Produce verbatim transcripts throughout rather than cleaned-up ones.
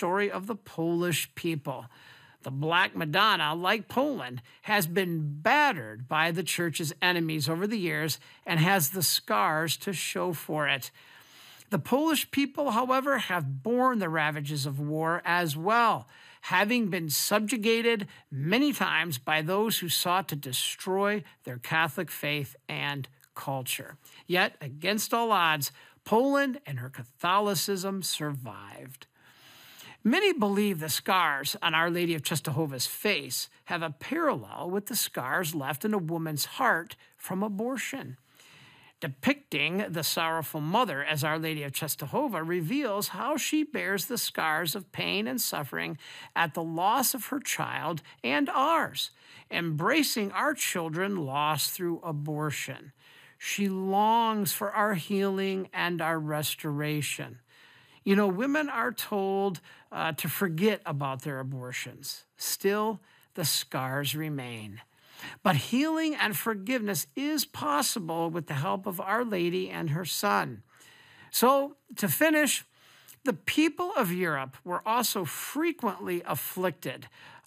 story of the Polish people. The Black Madonna, like Poland, has been battered by the church's enemies over the years and has the scars to show for it. The Polish people, however, have borne the ravages of war as well, having been subjugated many times by those who sought to destroy their Catholic faith and culture. Yet, against all odds, Poland and her Catholicism survived. Many believe the scars on Our Lady of Czestochowa's face have a parallel with the scars left in a woman's heart from abortion. Depicting the sorrowful mother as Our Lady of Czestochowa reveals how she bears the scars of pain and suffering at the loss of her child and ours, embracing our children lost through abortion. She longs for our healing and our restoration. You know, women are told uh, to forget about their abortions. Still, the scars remain. But healing and forgiveness is possible with the help of Our Lady and her Son. So, to finish, the people of Europe were also frequently afflicted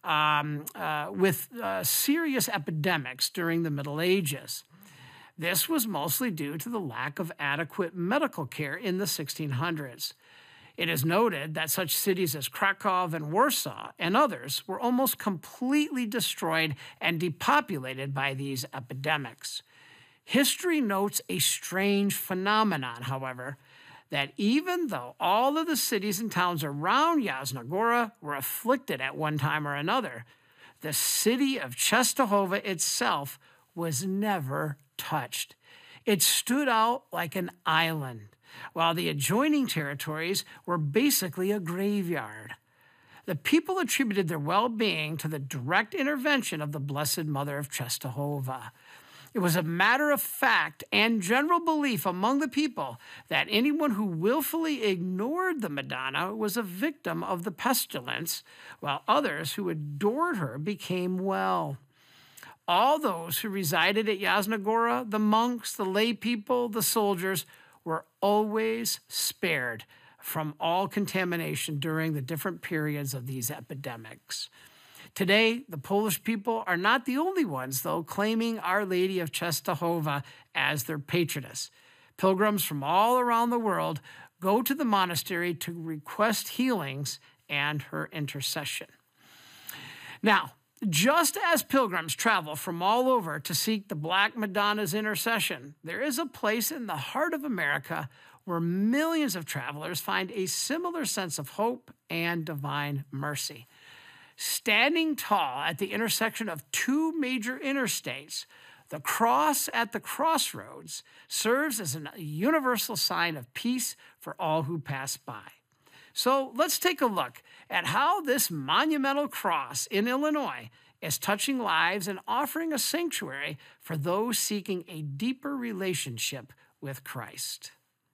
um, uh, with uh, serious epidemics during the Middle Ages. This was mostly due to the lack of adequate medical care in the sixteen hundreds. It is noted that such cities as Krakow and Warsaw and others were almost completely destroyed and depopulated by these epidemics. History notes a strange phenomenon, however, that even though all of the cities and towns around Yasna Gora were afflicted at one time or another, the city of Czestochowa itself was never touched. It stood out like an island, while the adjoining territories were basically a graveyard. The people attributed their well-being to the direct intervention of the Blessed Mother of Czestochowa. It was a matter of fact and general belief among the people that anyone who willfully ignored the Madonna was a victim of the pestilence, while others who adored her became well. All those who resided at Yasna Gora, the monks, the lay people, the soldiers, were always spared from all contamination during the different periods of these epidemics. Today, the Polish people are not the only ones, though, claiming Our Lady of Czestochowa as their patroness. Pilgrims from all around the world go to the monastery to request healings and her intercession. Now, just as pilgrims travel from all over to seek the Black Madonna's intercession, there is a place in the heart of America where millions of travelers find a similar sense of hope and divine mercy. Standing tall at the intersection of two major interstates, the cross at the crossroads serves as a universal sign of peace for all who pass by. So let's take a look at how this monumental cross in Illinois is touching lives and offering a sanctuary for those seeking a deeper relationship with Christ.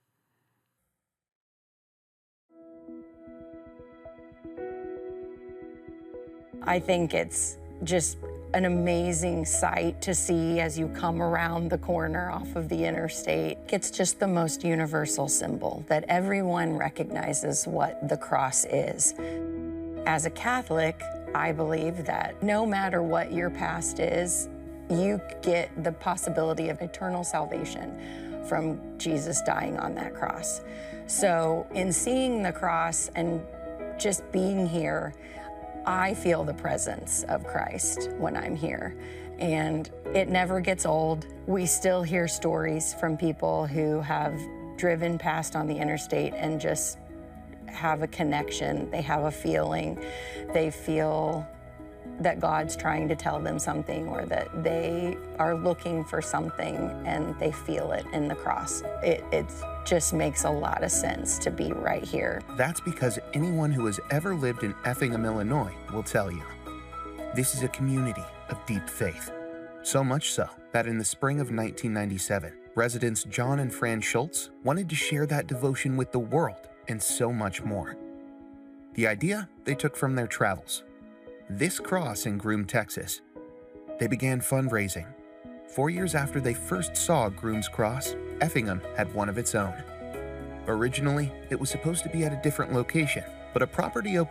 I think it's just an amazing sight to see as you come around the corner off of the interstate. It's just the most universal symbol that everyone recognizes what the cross is. As a Catholic, I believe that no matter what your past is, you get the possibility of eternal salvation from Jesus dying on that cross. So in seeing the cross and just being here, I feel the presence of Christ when I'm here, and it never gets old. We still hear stories from people who have driven past on the interstate and just have a connection. They have a feeling. They feel that God's trying to tell them something, or that they are looking for something and they feel it in the cross. It it's just makes a lot of sense to be right here. That's because anyone who has ever lived in Effingham, Illinois will tell you. This is a community of deep faith. So much so that in the spring of nineteen ninety-seven, residents John and Fran Schultz wanted to share that devotion with the world and so much more. The idea they took from their travels. This cross in Groom, Texas. They began fundraising. Four years after they first saw Groom's cross, Effingham had one of its own. Originally, it was supposed to be at a different location, but a property